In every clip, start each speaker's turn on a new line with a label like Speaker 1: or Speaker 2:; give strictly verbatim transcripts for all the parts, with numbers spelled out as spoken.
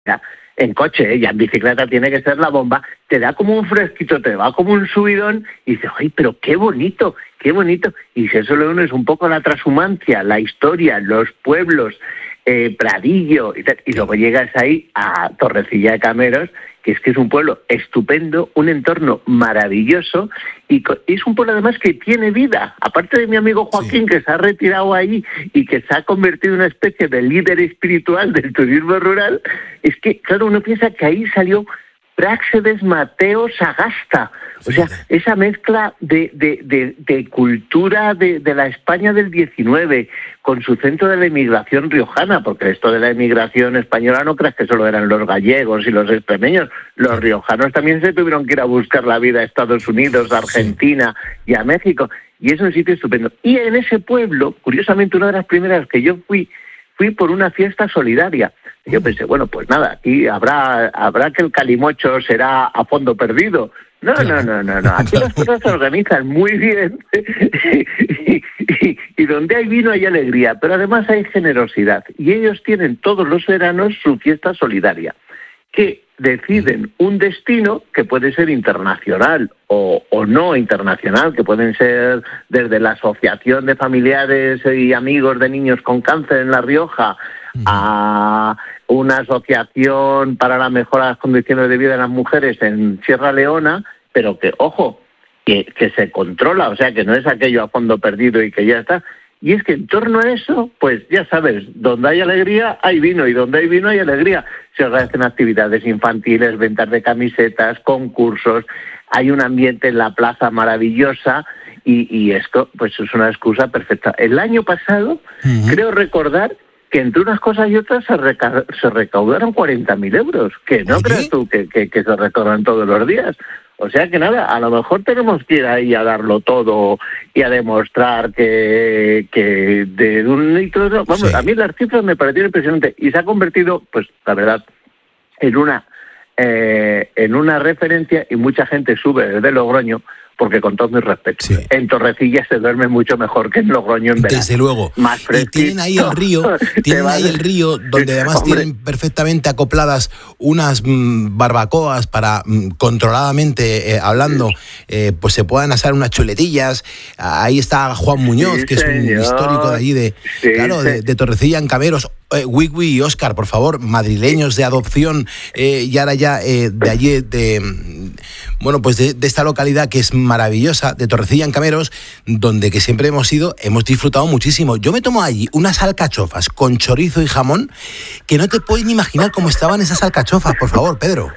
Speaker 1: en coche, ¿eh? Ya en bicicleta tiene que ser la bomba, te da como un fresquito, te va como un subidón y dices, ¡ay, pero qué bonito, qué bonito! Y si eso le unes un poco la transhumancia, la historia, los pueblos, eh, Pradillo, y, tal, y luego llegas ahí a Torrecilla de Cameros, que es que es un pueblo estupendo, un entorno maravilloso, y es un pueblo además que tiene vida. Aparte de mi amigo Joaquín, sí, que se ha retirado ahí y que se ha convertido en una especie de líder espiritual del turismo rural, es que, claro, uno piensa que ahí salió Práxedes Mateo Sagasta. O sea, esa mezcla de, de, de, de cultura de, de la España del diecinueve, con su centro de la inmigración riojana, porque esto de la inmigración española no creas que solo eran los gallegos y los extremeños, los riojanos también se tuvieron que ir a buscar la vida a Estados Unidos, a Argentina y a México, y es un sitio estupendo. Y en ese pueblo, curiosamente, una de las primeras que yo fui, fui por una fiesta solidaria. Y yo pensé, bueno, pues nada, aquí habrá, habrá que el calimocho será a fondo perdido. No, no, no, no, no. Aquí las cosas se organizan muy bien y, y, y donde hay vino hay alegría, pero además hay generosidad. Y ellos tienen todos los veranos su fiesta solidaria, que deciden un destino que puede ser internacional o, o no internacional, que pueden ser desde la Asociación de Familiares y Amigos de Niños con Cáncer en La Rioja a una asociación para la mejora de las condiciones de vida de las mujeres en Sierra Leona, pero que, ojo, que, que se controla, o sea, que no es aquello a fondo perdido y que ya está. Y es que en torno a eso, pues ya sabes, donde hay alegría hay vino, y donde hay vino hay alegría. Se organizan actividades infantiles, ventas de camisetas, concursos, hay un ambiente en la plaza maravillosa, y, y esto pues es una excusa perfecta. El año pasado, uh-huh, creo recordar que entre unas cosas y otras se, reca- se recaudaron cuarenta mil euros, que no creas tú que, que, que se recaudan todos los días. O sea que nada, a lo mejor tenemos que ir ahí a darlo todo y a demostrar que, que de un litro... Vamos, sí, a mí las cifras me parecieron impresionantes y se ha convertido, pues la verdad, en una, eh, en una referencia, y mucha gente sube desde Logroño, porque con todos mis respetos, sí, en Torrecilla se duerme mucho mejor que en Logroño en verano.
Speaker 2: Desde luego.
Speaker 1: Más fresquito.
Speaker 2: Y tienen ahí el río, tienen ahí el río donde además Hombre. tienen perfectamente acopladas unas mmm, barbacoas para mmm, controladamente eh, hablando, eh, pues se puedan asar unas chuletillas. Ahí está Juan Muñoz, sí, que señor. es un histórico de allí de, sí, claro, sí. de, de Torrecilla en Cameros. Eh, Wigwi y Óscar, por favor, madrileños de adopción, eh, y ahora ya eh, de allí, de, bueno, pues de, de esta localidad que es maravillosa, de Torrecilla en Cameros, donde que siempre hemos ido, hemos disfrutado muchísimo. Yo me tomo allí unas alcachofas con chorizo y jamón, que no te puedes ni imaginar cómo estaban esas alcachofas, por favor, Pedro.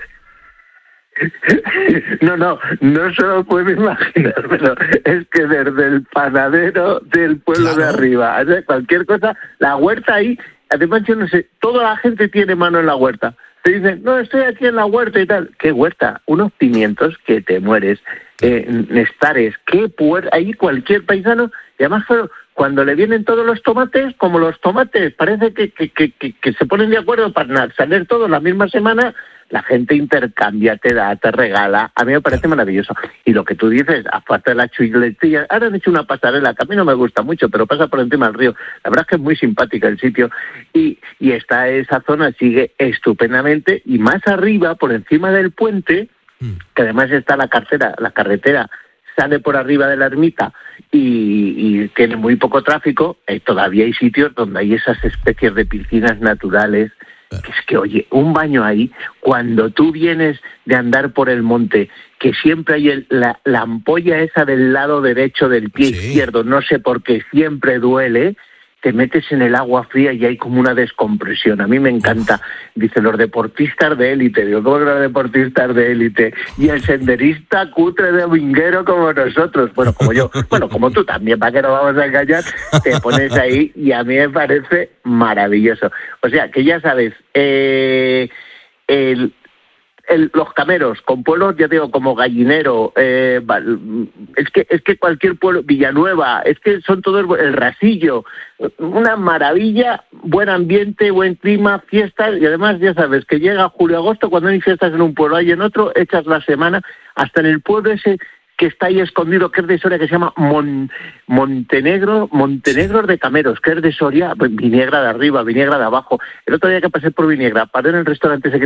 Speaker 1: No, no, no solo puedo imaginármelo, es que desde el panadero del pueblo claro. de arriba, o sea, cualquier cosa, la huerta ahí, además yo no sé, toda la gente tiene mano en la huerta. Te dicen, no, estoy aquí en la huerta y tal. ¿Qué huerta? Unos pimientos que te mueres, eh, nestares, qué puer... ahí cualquier paisano, y además claro, cuando le vienen todos los tomates, como los tomates, parece que, que, que, que, que se ponen de acuerdo para salir todos la misma semana. La gente intercambia, te da, te regala. A mí me parece maravilloso. Y lo que tú dices, aparte de la chuletilla, ahora han hecho una pasarela, que a mí no me gusta mucho, pero pasa por encima del río. La verdad es que es muy simpática el sitio. Y, y está esa zona, sigue estupendamente. Y más arriba, por encima del puente, mm. que además está la carretera, la carretera sale por arriba de la ermita y, y tiene muy poco tráfico, eh, todavía hay sitios donde hay esas especies de piscinas naturales. Que es que, oye, un baño ahí, cuando tú vienes de andar por el monte, que siempre hay el, la, la ampolla esa del lado derecho del pie sí. izquierdo, no sé por qué, siempre duele, te metes en el agua fría y hay como una descompresión. A mí me encanta. Dice, los deportistas de élite, digo, ¿cómo los deportistas de élite? Y el senderista cutre de dominguero como nosotros, bueno, como yo, bueno, como tú también, para que no vamos a engañar, te pones ahí y a mí me parece maravilloso. O sea, que ya sabes, eh, el... El, los Cameros, con pueblos, ya digo, como Gallinero, eh, es que es que cualquier pueblo, Villanueva, es que son todos, el Rasillo, una maravilla, buen ambiente, buen clima, fiestas, y además ya sabes que llega julio-agosto, cuando hay fiestas en un pueblo, hay en otro, echas la semana, hasta en el pueblo ese que está ahí escondido, que es de Soria, que se llama Mon, Montenegro, Montenegro de Cameros, que es de Soria, pues, Viniegra de arriba, Viniegra de abajo. El otro día que pasé por Viniegra, paré en el restaurante ese que